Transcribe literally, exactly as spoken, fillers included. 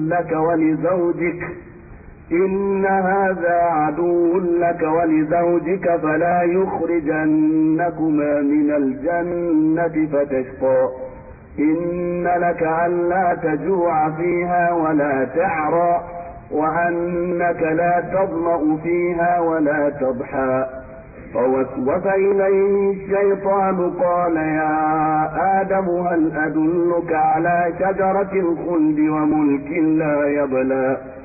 لك ولزوجك إن هذا عدو لك ولزوجك فلا يخرجنكما من الجنة فتشقى إن لك ألا تجوع فيها ولا تعرى وأنك لا تظمأ فيها ولا تضحى فوسوس إليه الشيطان قال يا آدم هل أدلك على شجرة الخلد وملك لا يبلى